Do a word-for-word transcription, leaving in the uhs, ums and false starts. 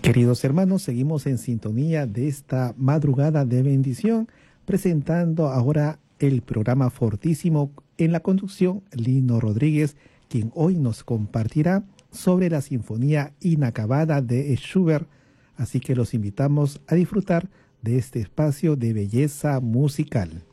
Queridos hermanos, seguimos en sintonía de esta madrugada de bendición, presentando ahora el programa Fortísimo en la conducción Lino Rodríguez, quien hoy nos compartirá sobre la Sinfonía Inacabada de Schubert. Así que los invitamos a disfrutar de este espacio de belleza musical.